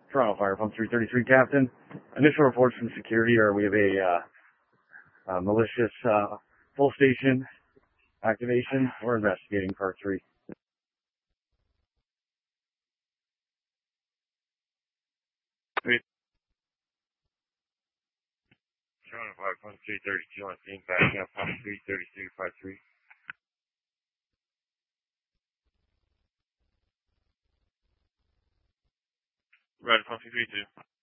Toronto Fire Pump 333, Captain. Initial reports from security are we have a malicious full station activation. We're investigating part 3. Wait. Toronto Fire Pump 332 on scene, backing up pump 33353. Right, pump 332.